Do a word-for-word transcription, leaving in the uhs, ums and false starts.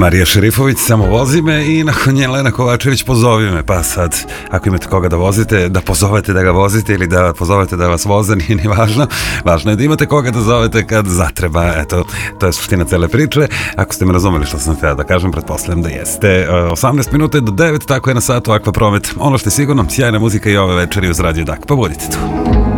Marija Šerifović, Samo vozi me, i nakon nje Lena Kovačević, Pozovi me. Pa sad, ako imate koga da vozite, da pozovete da ga vozite ili da pozovete da vas voze, nije ni važno. Važno je da imate koga da zovete kad zatreba. Eto, to je suština cele priče. Ako ste me razumeli što sam htio da kažem, pretpostavljam da jeste. osamnaest minuta do devet, tako je na satu Akva Promet. Ono što je sigurno, sjajna muzika i ove večeri uz Radio Dak. Pa budite tu.